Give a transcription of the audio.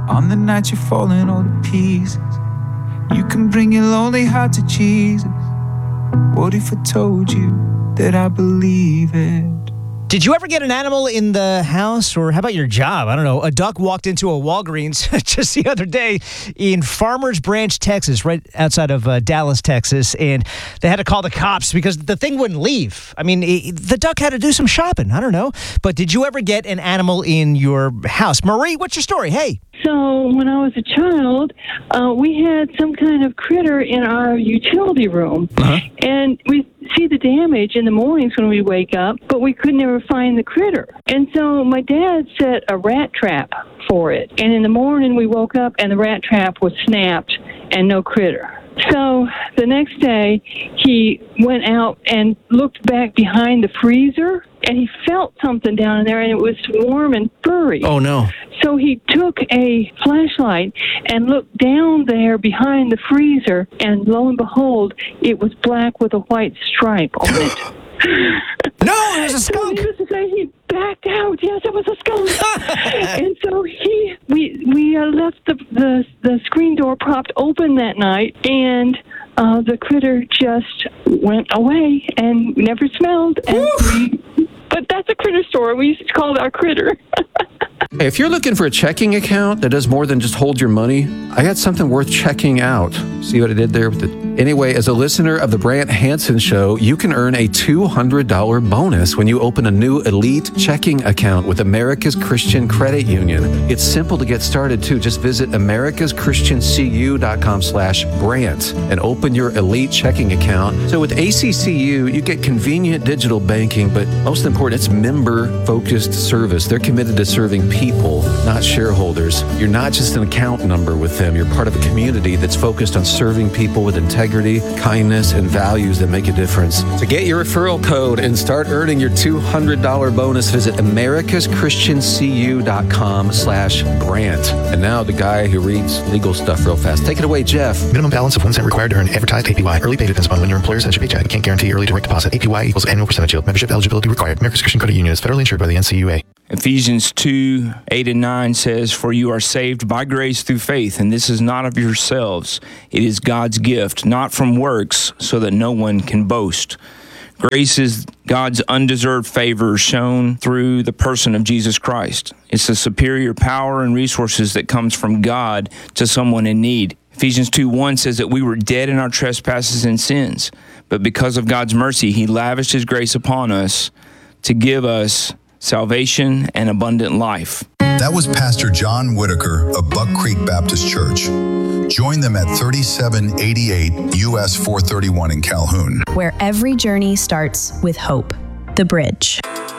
On the night you're falling all to pieces, you can bring your lonely heart to Jesus. What if I told you that I believe it? Did you ever get an animal in the house, or how about your job? I don't know. A duck walked into a Walgreens just the other day in Farmers Branch, Texas, right outside of Dallas, Texas, and they had to call the cops because the thing wouldn't leave. I mean, the duck had to do some shopping. I don't know. But did you ever get an animal in your house? Marie, what's your story? Hey. So when I was a child, we had some kind of critter in our utility room. And we see the damage in the mornings when we wake up, but we could never find the critter. And so my dad set a rat trap for it. And in the morning we woke up and the rat trap was snapped and no critter. So the next day he went out and looked back behind the freezer, and he felt something down in there, and it was warm and furry. Oh, no. So he took a flashlight and looked down there behind the freezer, and lo and behold, it was black with a white stripe on it. No, it was a skunk. So needless to say, he backed out. Yes, it was a skunk. And so we left the screen door propped open that night, and the critter just went away and never smelled. And but that's a critter store. We used to call it our critter. Hey, if you're looking for a checking account that does more than just hold your money, I got something worth checking out. See what I did there? Anyway, as a listener of the Brant Hansen Show, you can earn a $200 bonus when you open a new elite checking account with America's Christian Credit Union. It's simple to get started, too. Just visit americaschristiancu.com/Brant and open your elite checking account. So with ACCU, you get convenient digital banking, but most important, it's member-focused service. They're committed to serving people, not shareholders. You're not just an account number with them. You're part of a community that's focused on serving people with integrity, kindness, and values that make a difference. To get your referral code and start earning your $200 bonus, visit americaschristiancu.com/Brant. And now the guy who reads legal stuff real fast. Take it away, Jeff. Minimum balance of 1 cent required to earn advertised APY. Early pay depends upon when your employer sends your paycheck. Can't guarantee early direct deposit. APY equals annual percentage yield. Membership eligibility required. America's Christian Credit Union is federally insured by the NCUA. Ephesians 2:8-9 says, "For you are saved by grace through faith, and this is not of yourselves. It is God's gift, not from works, so that no one can boast." Grace is God's undeserved favor shown through the person of Jesus Christ. It's the superior power and resources that comes from God to someone in need. Ephesians 2:1 says that we were dead in our trespasses and sins, but because of God's mercy, he lavished his grace upon us to give us salvation and abundant life. That was Pastor John Whitaker of Buck Creek Baptist Church. Join them at 3788 US 431 in Calhoun, where every journey starts with hope. The Bridge.